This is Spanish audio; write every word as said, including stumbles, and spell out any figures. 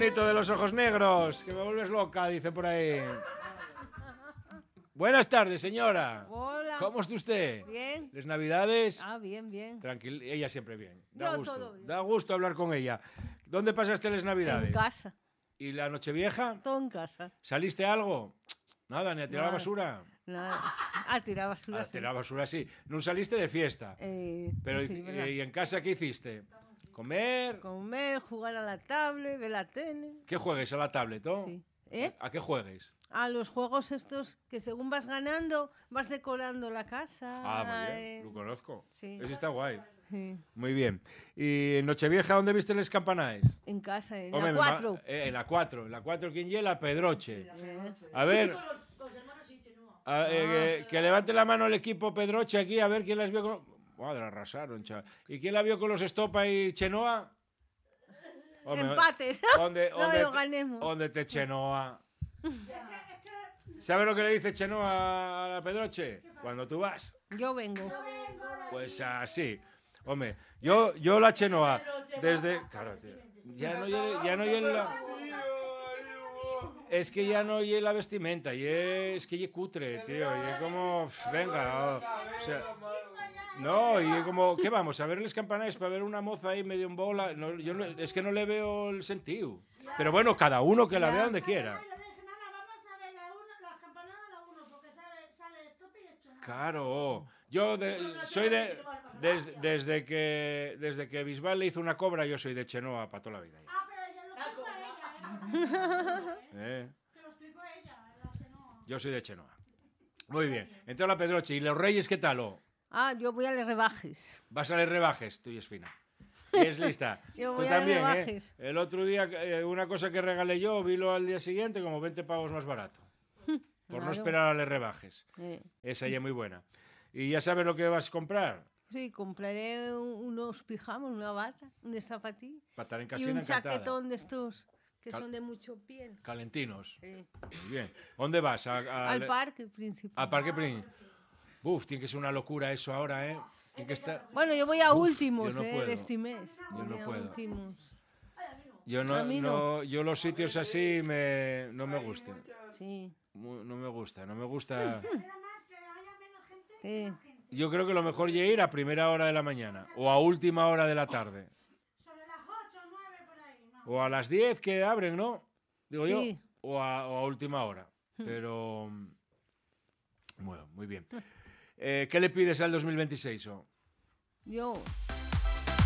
bonito de los ojos negros, que me vuelves loca, dice por ahí. Buenas tardes, señora. Hola. ¿Cómo está usted? Bien. ¿Les Navidades? Ah, bien, bien. Tranquil, ella siempre bien. Da Yo gusto. todo bien. Da gusto hablar con ella. ¿Dónde pasaste las Navidades? En casa. ¿Y la Nochevieja? Todo en casa. ¿Saliste algo? Nada, ni a tirar Nada. basura. Nada. A tirar basura. A tirar basura, sí. No saliste de fiesta. Eh, Pero, sí, ¿y- ¿verdad? ¿y en casa qué hiciste? ¿Comer? Comer, jugar a la tablet, ver la tele. ¿Qué juegues a la tablet, oh? Sí. ¿Eh? ¿A qué juegues? A los juegos estos que según vas ganando, vas decorando la casa. Ah, muy bien, eh, lo conozco. sí. Ese está guay. Sí. Muy bien. ¿Y en Nochevieja dónde viste los campanaes? En casa, en Hombre, la me ma- cuatro. eh, en la cuatro. En la cuatro, ¿quién lleva? Pedroche. Eh, A ver. a- eh, que, que levante la mano el equipo Pedroche aquí, a ver quién las vio con... Madre, arrasaron, chaval. ¿Y quién la vio con los Estopa y Chenoa? Hombre, Empates. ¿Dónde, No dónde lo te- ganemos. ¿Dónde te Chenoa? ¿Sabe lo que le dice Chenoa a la Pedroche? Cuando tú vas. Yo vengo. Pues así. Hombre, yo, yo la Chenoa, desde... Claro, tío. Ya no oye, ya no oye la... Es que ya no oye la vestimenta, y es que es cutre, tío, y es como... pf, Venga, o, o sea... No, y es como, ¿qué vamos? ¿A ver los campanarios para ver una moza ahí medio en bola? No, yo no- es que no le veo el sentido. Pero bueno, cada uno que la vea donde quiera. Claro, yo de- soy de... des- desde, que, desde que Bisbal le hizo una cobra, yo soy de Chenoa para toda la vida. ¿Eh? Yo soy de Chenoa. Muy bien. Entonces la Pedroche. ¿Y los Reyes qué tal? Oh? Ah, yo voy a los rebajes. Vas a les rebajes, tú y es fina. Y es lista. Yo Tú voy a también, ¿eh? rebajes. El otro día, eh, una cosa que regalé yo, vilo al día siguiente como veinte pavos más barato. Por no Claro. esperar a les rebajes. Eh, Esa ya es muy buena. ¿Y ya sabes lo que vas a comprar? sí, compraré un- unos pijamas, una bata, un zapatillo Para estar en y casina un encantada. chaquetón de estos que Cal- son de mucho piel. Calentinos. Eh, Muy bien. ¿Dónde vas? A- a- al parque principal. Al Parque Prín. Uf, tiene que ser una locura eso ahora, ¿eh? Tiene que estar... Bueno, yo voy a Uf, últimos, yo no eh, puedo. de este mes. Yo no Voy a puedo. últimos. Yo A no, mí no, yo los sitios así me, no me gustan. Sí, Mu- No me gusta, no me gusta. sí. Yo creo que lo mejor es ir a primera hora de la mañana o a última hora de la tarde. O a las diez que abren, ¿no? Digo yo. Sí. O a, o a última hora. Pero... Bueno, muy bien. Eh, ¿Qué le pides al dos mil veintiséis? Oh? Yo